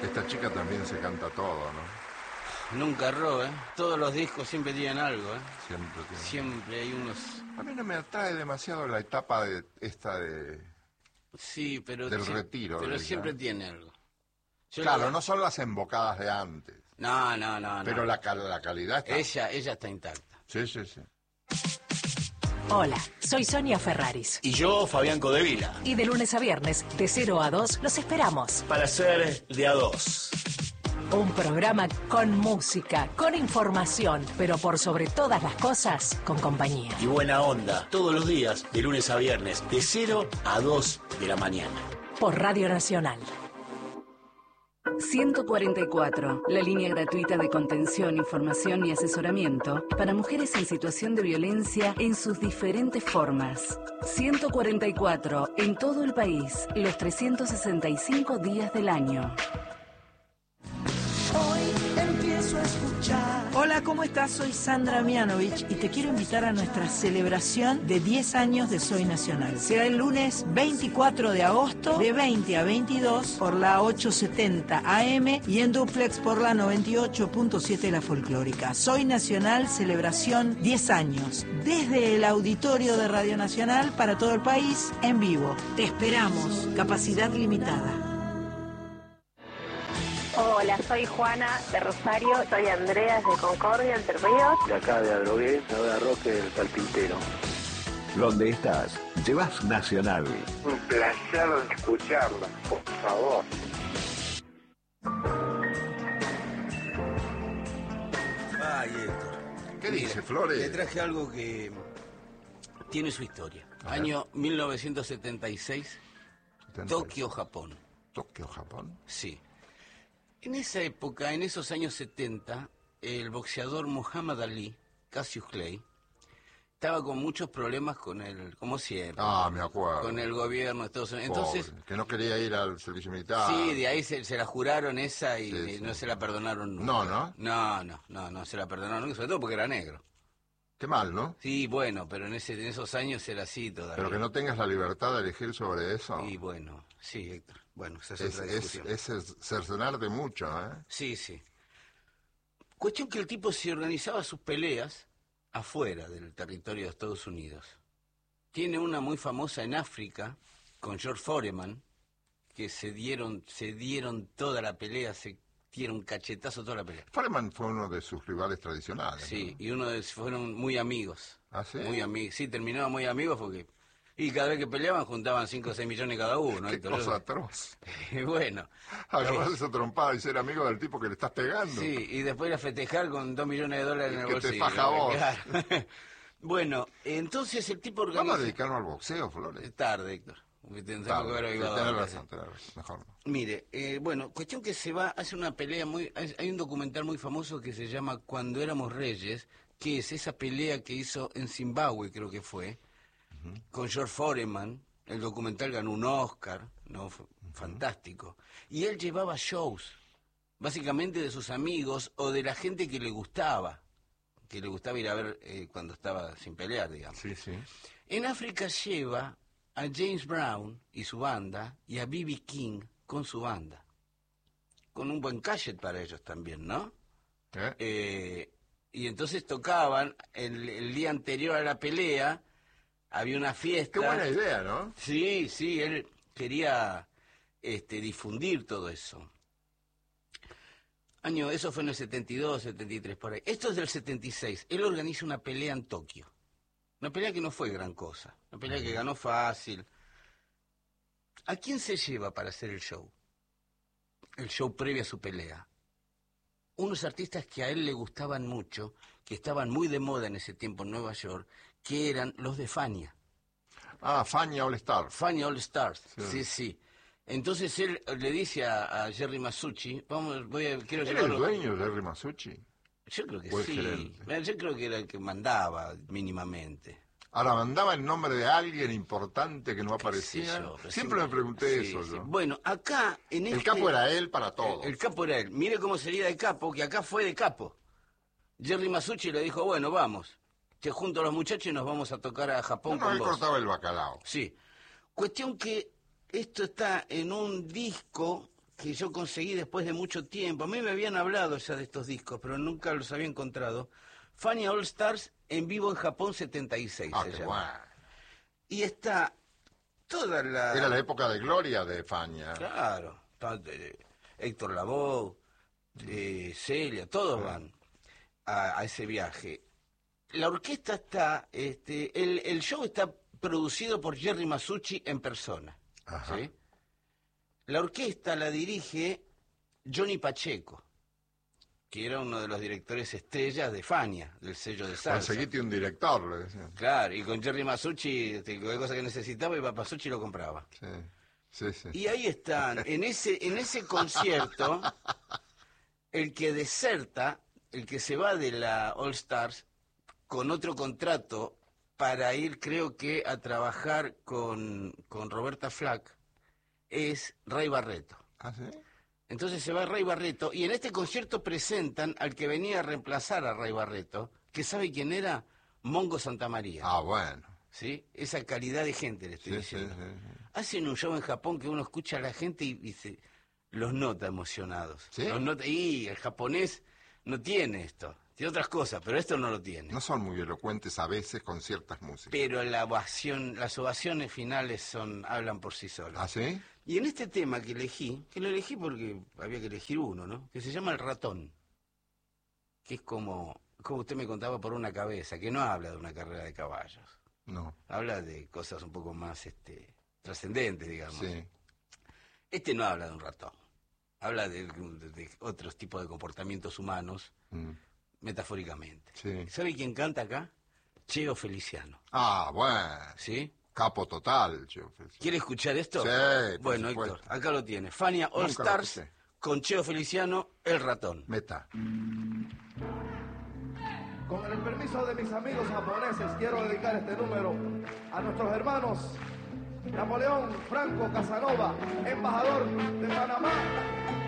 Esta chica también se canta todo, ¿no? Nunca erró, ¿eh? Todos los discos siempre tienen algo, ¿eh? Siempre tiene. Siempre hay unos... A mí no me atrae demasiado la etapa de esta de... Sí, pero... del retiro. Pero de siempre ella. tiene algo. Claro, no son las embocadas de antes. No. Pero la calidad está... Ella está intacta. Sí. Hola, soy Sonia Ferraris. Y yo, Fabián Codevila. Y de lunes a viernes, de 0 a 2, los esperamos. Para ser de a dos. Un programa con música, con información, pero por sobre todas las cosas, con compañía. Y buena onda, todos los días, de lunes a viernes, de 0 a 2 de la mañana. Por Radio Nacional. 144, la línea gratuita de contención, información y asesoramiento para mujeres en situación de violencia en sus diferentes formas. 144, en todo el país, los 365 días del año. Hoy empiezo a escuchar. Hola, ¿cómo estás? Soy Sandra Mianovich y te quiero invitar a nuestra celebración de 10 años de Soy Nacional. Será el lunes 24 de agosto de 20 a 22 por la 870 AM y en duplex por la 98.7 La Folclórica. Soy Nacional, celebración 10 años. Desde el auditorio de Radio Nacional para todo el país, en vivo. Te esperamos. Capacidad limitada. Hola, soy Juana de Rosario, soy Andrea de Concordia, Entre Ríos. De acá de Adrogué, de Roque del Carpintero. Donde estás, llevas Nacional. Un placer escucharla, por favor. Ay, Héctor. ¿Qué dice, Flores? Le traje algo que tiene su historia. Año 1976, Tokio, Japón. ¿Tokio, Japón? Sí. En esa época, en esos años 70, el boxeador Muhammad Ali, Cassius Clay, estaba con muchos problemas con el, como siempre. Me acuerdo. Con el gobierno de Estados Unidos. Entonces, pobre, que no quería ir al servicio militar. Sí, de ahí se la juraron esa y no se la perdonaron nunca. No se la perdonaron nunca, sobre todo porque era negro. Qué mal, ¿no? Sí, bueno, pero en esos años era así todavía. Pero que no tengas la libertad de elegir sobre eso. Y bueno, sí, Héctor. Bueno, esa es otra discusión. Es cercenarte mucho, ¿eh? Sí. Cuestión que el tipo se organizaba sus peleas afuera del territorio de Estados Unidos. Tiene una muy famosa en África, con George Foreman, que se dieron toda la pelea, se dieron cachetazo toda la pelea. Foreman fue uno de sus rivales tradicionales. Sí, ¿no? y fueron muy amigos. ¿Ah, sí? Muy amigos. Sí, terminaban muy amigos porque... Y cada vez que peleaban juntaban 5 o 6 millones cada uno. Qué cosa atroz. Bueno. Agarrarse esa trompada y ser amigo del tipo que le estás pegando. Sí, y después ir a festejar con $2 millones en el bolsillo. Que te faja vos. Claro. Bueno, entonces el tipo organiza... Vamos a dedicarnos al boxeo, Flores. Es tarde, Héctor. Tenés razón, mejor no. Mire, bueno, cuestión que se va, hace una pelea muy... Hay un documental muy famoso que se llama Cuando éramos reyes, que es esa pelea que hizo en Zimbabue, creo que fue, con George Foreman. El documental ganó un Oscar, ¿no? Fantástico. Y él llevaba shows, básicamente de sus amigos o de la gente que le gustaba ir a ver cuando estaba sin pelear, digamos. Sí. En África lleva a James Brown y su banda y a B.B. King con su banda. Con un buen cachet para ellos también, ¿no? Y entonces tocaban el día anterior a la pelea. Había una fiesta. Qué buena idea, ¿no? Sí, él quería difundir todo eso. Eso fue en el 72, 73, por ahí. Esto es del 76. Él organiza una pelea en Tokio. Una pelea que no fue gran cosa. Una pelea que ganó fácil. ¿A quién se lleva para hacer el show? El show previo a su pelea. Unos artistas que a él le gustaban mucho, que estaban muy de moda en ese tiempo en Nueva York, que eran los de Fania. Fania All Stars. Fania All Stars, sí. Entonces él le dice a Jerry Masucci, quiero ¿Era el dueño de Jerry Masucci? Yo creo que sí. Yo creo que era el que mandaba mínimamente. Ahora, mandaba en nombre de alguien importante que no aparecía. Siempre me pregunté eso. Sí. Bueno, acá... El capo era él para todos. El capo era él. Mire cómo sería de capo, que acá fue de capo. Jerry Masucci le dijo, bueno, vamos. Te junto a los muchachos y nos vamos a tocar a Japón con él vos. cortaba el bacalao. Sí. Cuestión que esto está en un disco que yo conseguí después de mucho tiempo. A mí me habían hablado ya de estos discos, pero nunca los había encontrado. Fania All Stars en vivo en Japón 76 se llama. Bueno. Y está toda la... Era la época de gloria de Fania. Claro. Héctor Lavoe, Celia, todos van a ese viaje. La orquesta está... el show está producido por Jerry Masucci en persona. ¿Sí? La orquesta la dirige Johnny Pacheco, que era uno de los directores estrellas de Fania, del sello de salsa. Conseguiste un director, le decían. Claro, y con Jerry Masucci, cualquier cosa que necesitaba, iba a Masucci y lo compraba. Sí. Y ahí están, en ese concierto, el que deserta, el que se va de la All Stars con otro contrato para ir, creo que, a trabajar con Roberta Flack, es Ray Barretto. ¿Ah, sí? Entonces se va Ray Barretto, y en este concierto presentan al que venía a reemplazar a Ray Barretto, que ¿sabe quién era? Mongo Santamaría. Ah, bueno. ¿Sí? Esa calidad de gente le estoy diciendo. Sí. Hacen un show en Japón que uno escucha a la gente y los nota emocionados. ¿Sí? Y el japonés no tiene esto. Tiene otras cosas, pero esto no lo tiene. No son muy elocuentes a veces con ciertas músicas. Pero las ovaciones finales hablan por sí solas. ¿Ah, sí? Y en este tema que lo elegí porque había que elegir uno, ¿no? Que se llama El Ratón. Que es como usted me contaba, por una cabeza, que no habla de una carrera de caballos. No. Habla de cosas un poco más trascendentes, digamos. Sí. Este no habla de un ratón. Habla de otros tipos de comportamientos humanos, metafóricamente. Sí. ¿Sabe quién canta acá? Cheo Feliciano. Ah, bueno. ¿Sí? Capo total, Cheo Feliciano. ¿Quiere escuchar esto? Sí, bueno, Héctor, acá lo tiene. Fania All Stars con Cheo Feliciano, El Ratón. Meta. Con el permiso de mis amigos japoneses, quiero dedicar este número a nuestros hermanos Napoleón Franco Casanova, embajador de Panamá.